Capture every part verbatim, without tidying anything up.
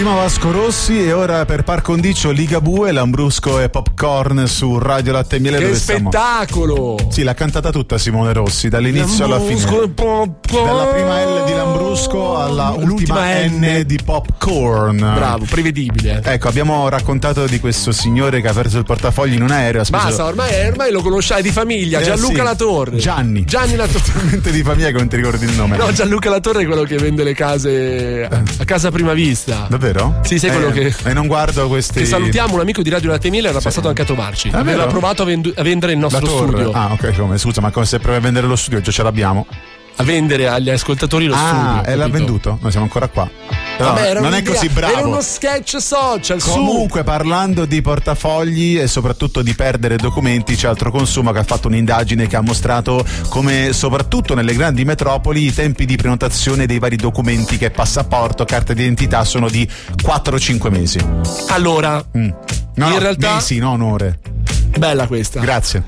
Prima Vasco Rossi e ora per par condicio Ligabue, Lambrusco e Popcorn su Radio Latte e Miele. Che dove spettacolo! Stiamo... Sì, l'ha cantata tutta Simone Rossi, dall'inizio Lambrusco alla fine. E Popcorn. Dalla prima L di Lambrusco alla ultima N. N di Popcorn. Bravo, prevedibile. Ecco, abbiamo raccontato di questo signore che ha perso il portafogli in un aereo. Basta, ormai, ormai lo conosciai di famiglia, eh, Gianluca sì. Latorre. Gianni. Gianni Latorre. Totalmente di famiglia che non ti ricordi il nome. No, Gianluca Latorre è quello che vende le case a Casa Prima Vista. Davvero? Sì, sei eh, quello che. E non guardo questi. Che salutiamo, un amico di Radio Latte e Miele, era sì. passato anche a trovarci. Ah, aveva vero? provato a, vendu- a vendere il nostro studio. Ah, ok, come scusa, ma come se provi a vendere lo studio, già ce l'abbiamo. A vendere agli ascoltatori lo ah, studio. Ah, e l'ha capito? venduto? Noi siamo ancora qua. Però Vabbè, era non è un'idea, così bravo. Era uno sketch social. Comunque, su. parlando di portafogli e soprattutto di perdere documenti, c'è Altro Consumo che ha fatto un'indagine che ha mostrato come soprattutto nelle grandi metropoli i tempi di prenotazione dei vari documenti, che passaporto, carta d'identità, sono di quattro cinque mesi. Allora, mm. no, in no, realtà mesi, non ore. Bella questa. Grazie.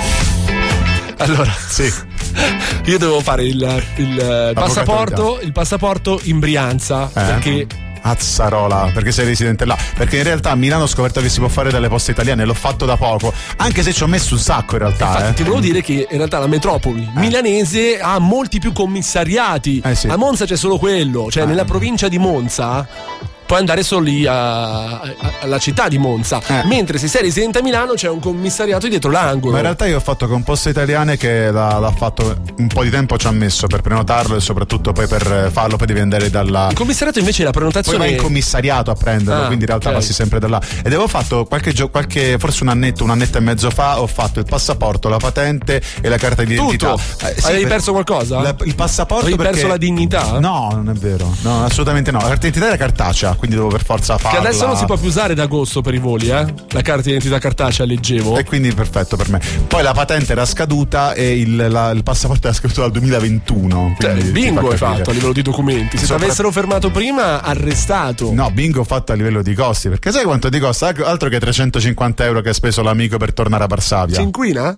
Allora, sì. Io devo fare il, il passaporto, il passaporto in Brianza, eh? perché Azzarola, perché sei residente là. Perché in realtà a Milano ho scoperto che si può fare dalle poste italiane, l'ho fatto da poco, anche se ci ho messo un sacco in realtà. Infatti, eh. ti volevo dire che in realtà la metropoli eh. milanese ha molti più commissariati. Eh sì. A Monza c'è solo quello, cioè eh. nella provincia di Monza puoi andare solo lì a, a, alla città di Monza, eh. mentre se sei residente a Milano c'è un commissariato dietro l'angolo. Ma in realtà io ho fatto con Poste Italiane che l'ha, l'ha fatto un po' di tempo, ci ha messo per prenotarlo e soprattutto poi per farlo poi devi andare dalla. Il commissariato invece la prenotazione poi vai in commissariato a prenderlo, ah, quindi in realtà okay. passi sempre da là. Ed avevo fatto qualche, gio- qualche forse un annetto, un annetto e mezzo fa ho fatto il passaporto, la patente e la carta d'identità. Tutto? Eh, sì, Avevi per... perso qualcosa? La, il passaporto Avevi perché... perso la dignità? No, non è vero. No, assolutamente no. La carta d'identità era cartacea, quindi devo per forza farla. Che adesso non si può più usare da agosto per i voli, eh? La carta d'identità cartacea, leggevo. E quindi perfetto per me. Poi la patente era scaduta e il, la, il passaporto era scaduto dal duemilaventuno. Cioè, bingo hai fatto a livello di documenti. Se Sopra... ti avessero fermato prima, arrestato. No, bingo ho fatto a livello di costi. Perché sai quanto ti costa? Altro che trecentocinquanta euro che ha speso l'amico per tornare a Varsavia. Si inquina?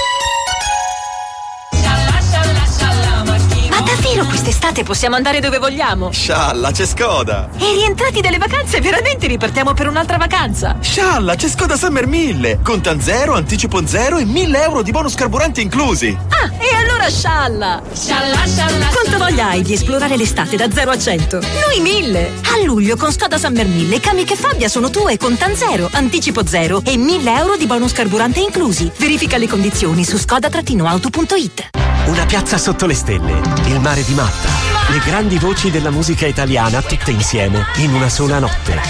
Davvero quest'estate possiamo andare dove vogliamo? Scialla, c'è Skoda! E rientrati dalle vacanze veramente ripartiamo per un'altra vacanza? Scialla, c'è Skoda Summer mille! Contan zero, anticipo zero e mille euro di bonus carburante inclusi! Ah, e allora scialla! Scialla, scialla! Quanto voglia hai di esplorare l'estate da zero a cento? Noi mille! A luglio con Skoda Summer mille, Kamiq e Fabia sono tue, contan zero, anticipo zero e mille euro di bonus carburante inclusi. Verifica le condizioni su skoda auto punto it. Una piazza sotto le stelle, il mare di Matta, le grandi voci della musica italiana tutte insieme in una sola notte.